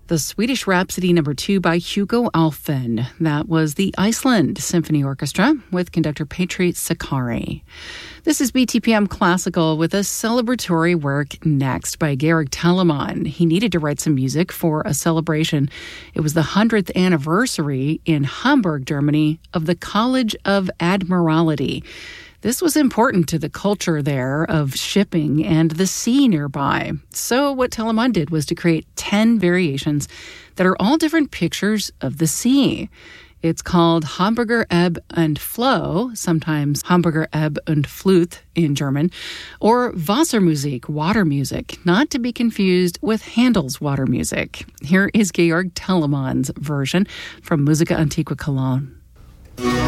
The Swedish Rhapsody No. 2 by Hugo Alfvén. That was the Iceland Symphony Orchestra with conductor Petri Sakari. This is BTPM Classical with a celebratory work next by Georg Telemann. He needed to write some music for a celebration. It was the 100th anniversary in Hamburg, Germany, of the College of Admiralty. This was important to the culture there of shipping and the sea nearby. So what Telemann did was to create 10 variations that are all different pictures of the sea. It's called Hamburger Ebb und Flow, sometimes Hamburger Ebb und Flut in German, or Wassermusik, water music, not to be confused with Handel's water music. Here is Georg Telemann's version from Musica Antiqua Cologne.